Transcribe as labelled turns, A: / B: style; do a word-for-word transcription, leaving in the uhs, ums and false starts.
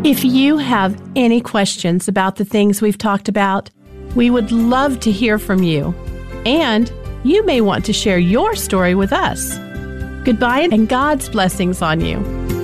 A: If you have any questions about the things we've talked about, we would love to hear from you. And you may want to share your story with us. Goodbye and God's blessings on you.